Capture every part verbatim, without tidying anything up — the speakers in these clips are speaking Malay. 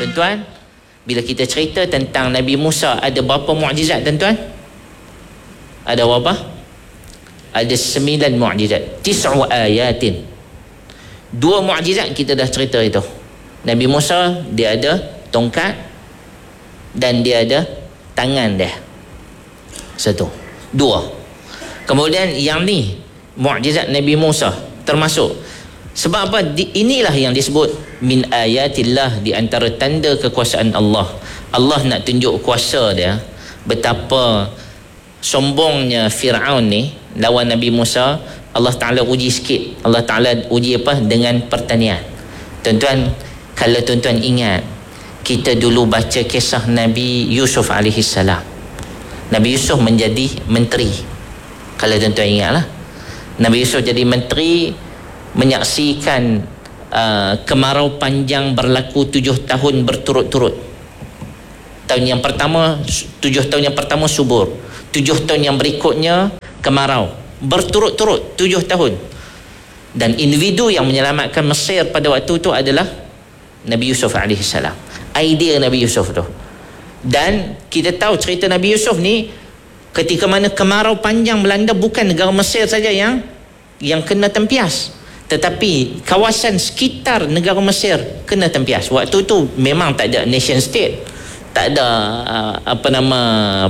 Tuan-tuan, bila kita cerita tentang Nabi Musa, ada berapa mukjizat tuan-tuan? Ada berapa? Ada sembilan mukjizat. Tis'u ayatin. Dua mukjizat kita dah cerita itu. Nabi Musa dia ada tongkat dan dia ada tangan dia. Satu. Dua. Kemudian yang ni mukjizat Nabi Musa termasuk. Sebab apa? Di, inilah yang disebut min ayatillah, di antara tanda kekuasaan Allah. Allah nak tunjuk kuasa dia. Betapa sombongnya Fir'aun ni lawan Nabi Musa. Allah Ta'ala uji sikit. Allah Ta'ala uji apa? Dengan pertanian. Tuan-tuan, kalau tuan-tuan ingat, kita dulu baca kisah Nabi Yusuf alaihi salam. Nabi Yusuf menjadi menteri. Kalau tuan-tuan ingatlah, Nabi Yusuf jadi menteri, menyaksikan uh, kemarau panjang berlaku tujuh tahun berturut-turut. Tahun yang pertama, tujuh tahun yang pertama subur, tujuh tahun yang berikutnya kemarau berturut-turut tujuh tahun. Dan individu yang menyelamatkan Mesir pada waktu itu adalah Nabi Yusuf alaihi salam. Idea Nabi Yusuf tu. Dan kita tahu cerita Nabi Yusuf ni, ketika mana kemarau panjang melanda, bukan negara Mesir saja yang yang kena tempias, tetapi kawasan sekitar negara Mesir kena tempias. Waktu tu memang tak ada nation state, tak ada uh, apa nama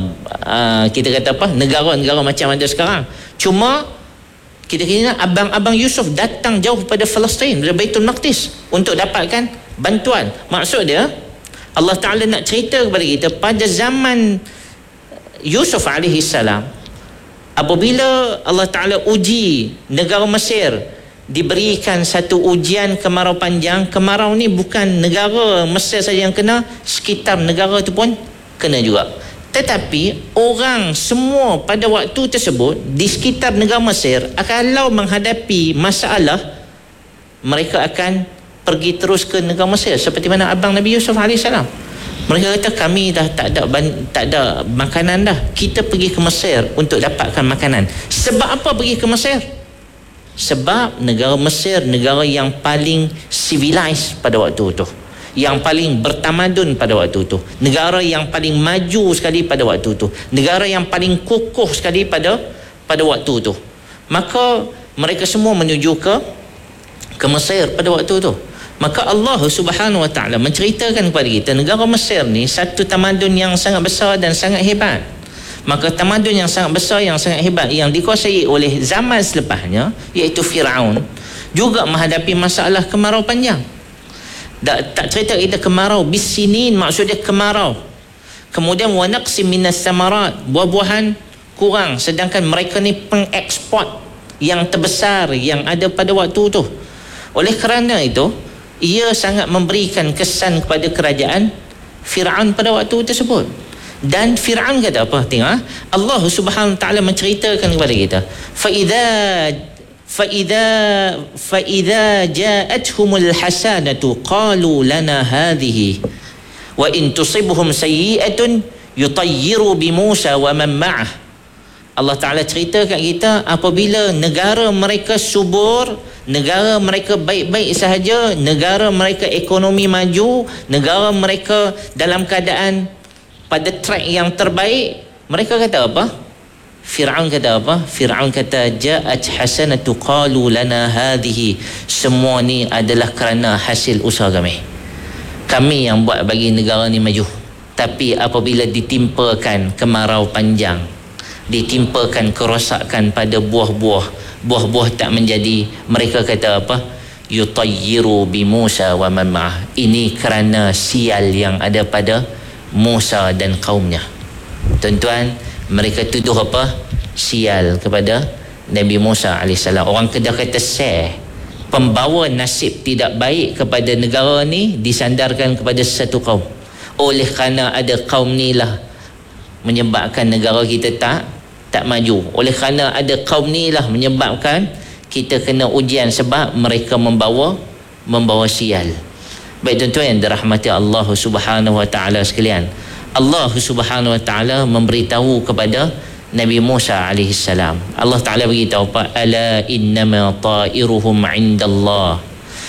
uh, kita kata apa, negara-negara macam ada sekarang. Cuma kita kira abang-abang Yusuf datang jauh pada Palestin, dari Baitul Maqdis, untuk dapatkan bantuan. Maksud dia, Allah Ta'ala nak cerita kepada kita, pada zaman Yusuf alaihi salam, apabila Allah Ta'ala uji negara Mesir, diberikan satu ujian kemarau panjang. Kemarau ni bukan negara Mesir saja yang kena, sekitar negara tu pun kena juga. Tetapi orang semua pada waktu tersebut di sekitar negara Mesir, kalau menghadapi masalah, mereka akan pergi terus ke negara Mesir, seperti mana abang Nabi Yusuf alaihi salam. Mereka kata, kami dah tak ada tak ada makanan dah, kita pergi ke Mesir untuk dapatkan makanan. Sebab apa pergi ke Mesir? Sebab negara Mesir negara yang paling civilized pada waktu itu, yang paling bertamadun pada waktu itu, negara yang paling maju sekali pada waktu itu, negara yang paling kokoh sekali pada pada waktu itu. Maka mereka semua menuju ke ke Mesir pada waktu itu. Maka Allah Subhanahu Wa Taala menceritakan kepada kita, negara Mesir ni satu tamadun yang sangat besar dan sangat hebat. Maka tamadun yang sangat besar, yang sangat hebat, yang dikuasai oleh zaman selepasnya, iaitu Fir'aun, juga menghadapi masalah kemarau panjang. Tak, tak cerita kita kemarau bisinin, maksudnya kemarau. Kemudian wa naqsim minas samarat, buah-buahan kurang, sedangkan mereka ni pengeksport yang terbesar yang ada pada waktu tu. Oleh kerana itu, ia sangat memberikan kesan kepada kerajaan Fir'aun pada waktu tersebut. Dan Fir'aun kata apa? Tengok, Allah Subhanahu Wa Taala menceritakan kepada kita, fa idza fa idza fa idza ja'atuhumul hasanatu qalu lana hadhihi wa in tusibhum sayyi'atun yutayyiru bi Musa wa man ma'ah. Allah Ta'ala cerita kat kita, apabila negara mereka subur, negara mereka baik-baik sahaja, negara mereka ekonomi maju, negara mereka dalam keadaan pada track yang terbaik, mereka kata apa? Fir'aun kata apa? Fir'aun kata, ja'at hasanatu qalu lana hadhihi, semua ni adalah kerana hasil usaha kami, kami yang buat bagi negara ni maju. Tapi apabila ditimpakan kemarau panjang, ditimpakan kerosakan pada buah-buah, buah-buah tak menjadi, mereka kata apa? Yutayyiru bi Musa wa man ma'ah, ini kerana sial yang ada pada Musa dan kaumnya. Tuan-tuan, mereka tuduh apa? Sial kepada Nabi Musa alaihissalam. Orang Kedah kata seh, pembawa nasib tidak baik kepada negara ni disandarkan kepada satu kaum. Oleh kerana ada kaum ni lah menyebabkan negara kita tak tak maju. Oleh kerana ada kaum ni lah menyebabkan kita kena ujian, sebab mereka membawa membawa sial. Baik tuan-tuan yang dirahmati Allah Subhanahu Wa Taala sekalian, Allah Subhanahu Wa Taala memberitahu kepada Nabi Musa alaihi salam. Allah Taala beritahu apa? Ala innama ta'iruhum 'indallah.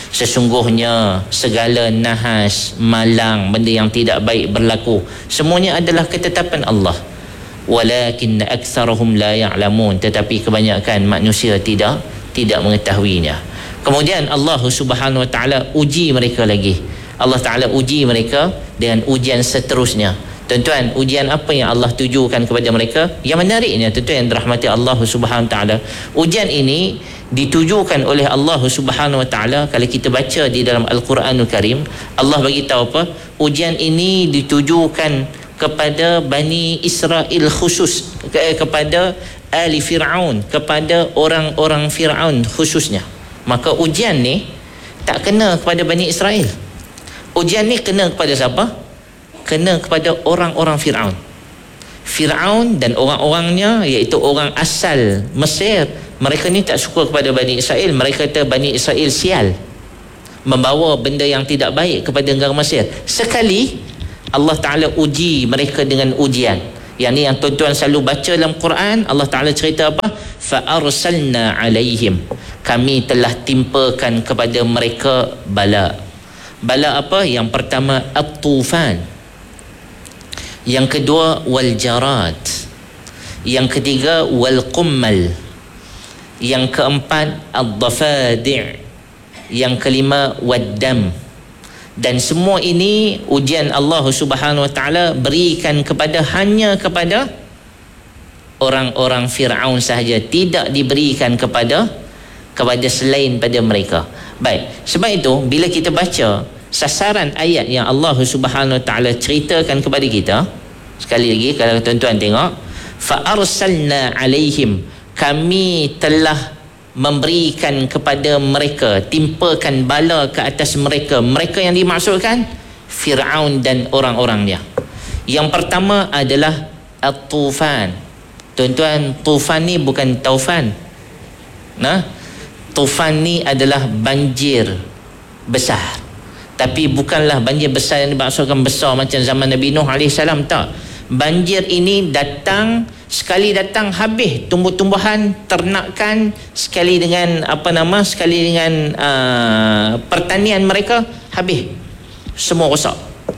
Sesungguhnya segala nahas, malang, benda yang tidak baik berlaku, semuanya adalah ketetapan Allah. Walakin aktsarahum la ya'lamun, tetapi kebanyakan manusia tidak tidak mengetahuinya. Kemudian Allah Subhanahu wa taala uji mereka lagi. Allah Taala uji mereka dengan ujian seterusnya. Tuan-tuan, ujian apa yang Allah tujukan kepada mereka? Yang menariknya tuan-tuan yang dirahmati Allah Subhanahu wa taala, ujian ini ditujukan oleh Allah Subhanahu wa taala. Kalau kita baca di dalam Al-Quranul Karim, Allah bagi tahu apa? Ujian ini ditujukan kepada Bani Israel khusus, ke- kepada ahli Fir'aun, kepada orang-orang Fir'aun khususnya. Maka ujian ni tak kena kepada Bani Israel. Ujian ni kena kepada siapa? Kena kepada orang-orang Fir'aun. Fir'aun dan orang-orangnya, iaitu orang asal Mesir, mereka ni tak suka kepada Bani Israel. Mereka kata Bani Israel sial, membawa benda yang tidak baik kepada negara Mesir. Sekali Allah Ta'ala uji mereka dengan ujian. Yang ni yang tuan-tuan selalu baca dalam Quran. Allah Ta'ala cerita apa? Fa'arsalna alaihim, kami telah timpakan kepada mereka bala. Bala apa? Yang pertama at-tufan, yang kedua wal jarad, yang ketiga wal qummal, yang keempat ad-dafadi', yang kelima wad-dam. Dan semua ini ujian Allah Subhanahu wa taala berikan kepada hanya kepada orang-orang Firaun sahaja, tidak diberikan kepada kepada selain pada mereka. Baik, sebab itu bila kita baca sasaran ayat yang Allah Subhanahu wa taala ceritakan kepada kita, sekali lagi kalau tuan-tuan tengok, fa arsalna alaihim, kami telah memberikan kepada mereka, timpakan bala ke atas mereka. Mereka yang dimaksudkan Firaun dan orang-orangnya. Yang pertama adalah at-tufan. Tuan-tuan, tufan ni bukan taufan. Nah, tufan ni adalah banjir besar. Tapi bukanlah banjir besar yang dimaksudkan besar macam zaman Nabi Nuh alaihi salam, tak. Banjir ini datang, sekali datang habis tumbuh-tumbuhan, ternakan, sekali dengan apa nama, sekali dengan uh, pertanian mereka, habis semua rosak.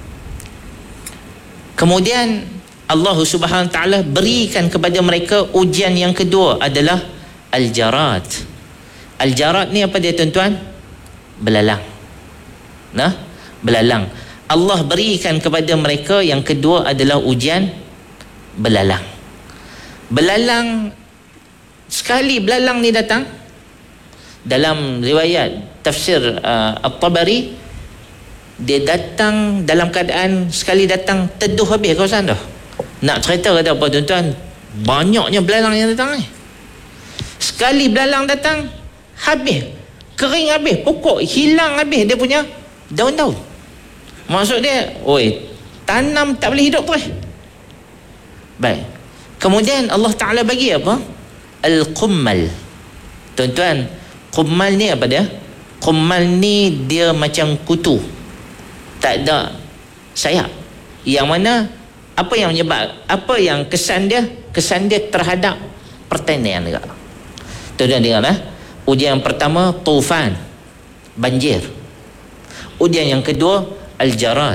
Kemudian Allah Subhanahu wa taala berikan kepada mereka ujian yang kedua adalah al-jarad. Al-jarad ni apa dia tuan-tuan? Belalang. Nah, belalang. Allah berikan kepada mereka yang kedua adalah ujian belalang. Belalang, sekali belalang ni datang, dalam riwayat tafsir uh, At-Tabari, dia datang dalam keadaan sekali datang teduh habis kawasan dah. Nak cerita kata apa tuan-tuan? Banyaknya belalang yang datang ni. Sekali belalang datang, habis, kering habis, pokok hilang habis dia punya daun-daun. Maksud dia, oi, tanam tak boleh hidup terus. Baik. Kemudian Allah Ta'ala bagi apa? Al-qummal. Tuan-tuan, qummal ni apa dia? Qummal ni dia macam kutu, tak ada sayap. Yang mana, apa yang menyebab, apa yang kesan dia? Kesan dia terhadap pertanian juga. Tuan-tuan dengar lah. Ujian yang pertama, tufan, banjir. Ujian yang kedua, al-jarad.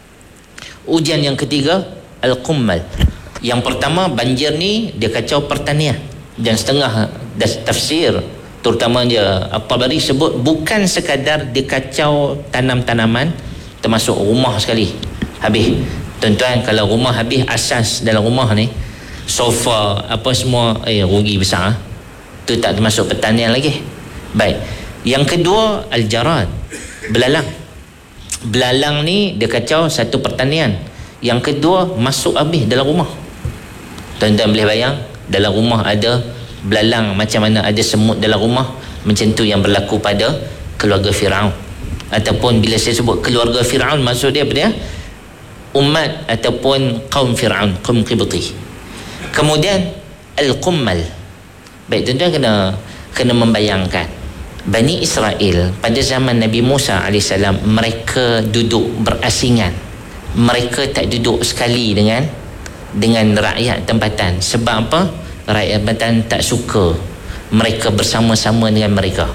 Ujian yang ketiga, al-qummal. Yang pertama, banjir ni dia kacau pertanian. Dan setengah tafsir, terutamanya At-Tabari, sebut bukan sekadar dia kacau tanam-tanaman, termasuk rumah sekali habis. Tuan-tuan, kalau rumah habis, asas dalam rumah ni, sofa apa semua, eh rugi besar. Tu tak termasuk pertanian lagi. Baik. Yang kedua, al-jarad, belalang. Belalang ni dia kacau satu pertanian. Yang kedua, masuk habis dalam rumah. Tuan-tuan boleh bayang, dalam rumah ada belalang, macam mana ada semut dalam rumah. Macam tu yang berlaku pada keluarga Firaun. Ataupun bila saya sebut keluarga Firaun, maksud dia apa dia? Umat ataupun kaum Firaun, kaum Qibti. Kemudian al-qummal. Baik, tuan-tuan kena kena membayangkan Bani Israel pada zaman Nabi Musa alaihissalam, mereka duduk berasingan. Mereka tak duduk sekali dengan dengan rakyat tempatan. Sebab apa? Rakyat tempatan tak suka mereka bersama-sama dengan mereka.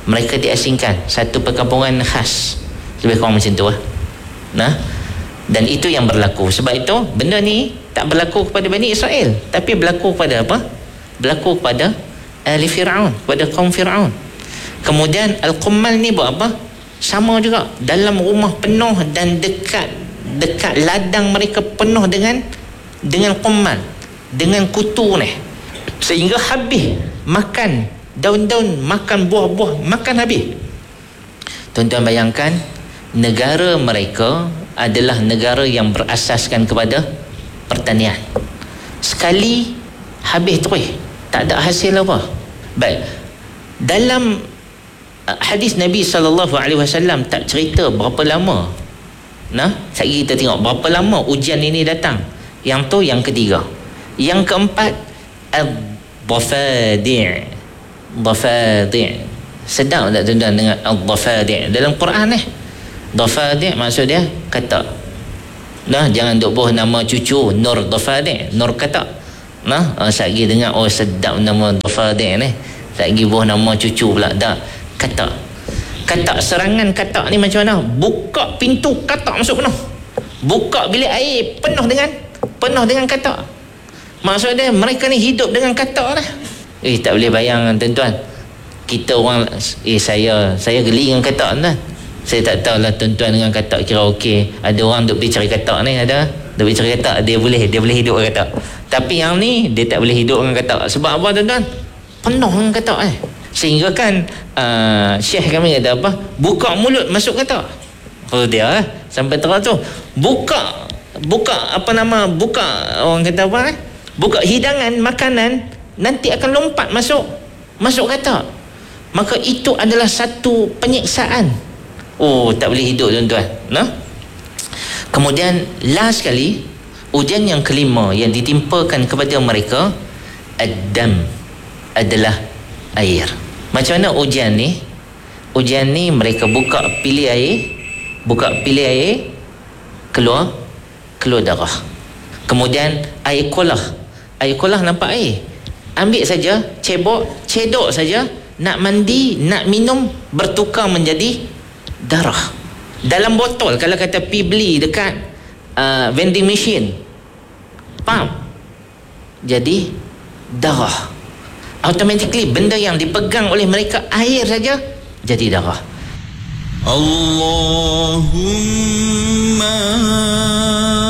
mereka diasingkan, satu perkampungan khas, lebih kurang macam tu lah. Nah, dan itu yang berlaku. Sebab itu benda ni tak berlaku kepada Bani Israel, tapi berlaku kepada apa? Berlaku kepada ahli Fir'aun, kepada kaum Fir'aun. Kemudian Al-Qummal ni buat apa? Sama juga, dalam rumah penuh dan dekat dekat ladang mereka penuh dengan dengan qummal, dengan kutu ni, sehingga habis makan daun-daun, makan buah-buah, makan habis. Tuan-tuan bayangkan, negara mereka adalah negara yang berasaskan kepada pertanian. Sekali habis terus, tak ada hasil apa. Baik, dalam hadis Nabi sallallahu alaihi wasallam tak cerita berapa lama. Nah, sekali kita tengok berapa lama ujian ini datang. Yang tu yang ketiga. Yang keempat, ad-dhafadi'. Dhafadi'. Sedang tak tuan-tuan dengan ad-dhafadi' dalam Quran eh? Dhafadi' maksud dia kata. Nah, jangan duk buh nama cucu Nur Dhafadi', Nur kata. Nah, oh, sekali dengar oh sedap nama Dhafadi' ni. Sekali buh nama cucu pula dah. Kata. Katak, serangan katak ni macam mana? Buka pintu katak masuk penuh. Buka bilik air penuh dengan penuh dengan katak. Maksud dia mereka ni hidup dengan katak lah. Eh, tak boleh bayang tuan-tuan. Kita orang, eh saya saya geli dengan katak tuan. Saya tak tahulah tuan-tuan dengan katak kira okey. Ada orang duk pergi cari katak ni, ada. Duk pergi cari katak, dia boleh dia boleh hidup dengan katak. Tapi yang ni dia tak boleh hidup dengan katak. Sebab apa tuan-tuan? Penuh dengan katak eh. Sehingga kan uh, Syekh kami kata apa? Buka mulut masuk kata. Oh dia eh? Sampai terang tu buka buka apa nama buka orang kata apa eh? Buka hidangan makanan, nanti akan lompat masuk masuk kata. Maka itu adalah satu penyiksaan. Oh, tak boleh hidup tuan-tuan. Nah. Kemudian last sekali, ujian yang kelima yang ditimpakan kepada mereka, ad-dam, adalah air. Macam mana ujian ni? Ujian ni mereka buka pilih air, buka pilih air, keluar keluar darah. Kemudian air kolah, air kolah nampak air, ambil saja, cebok, cedok saja, nak mandi, nak minum, bertukar menjadi darah. Dalam botol, kalau kata pi beli dekat uh, vending machine, pump, jadi darah. Automatically benda yang dipegang oleh mereka air saja jadi darah. Allahumma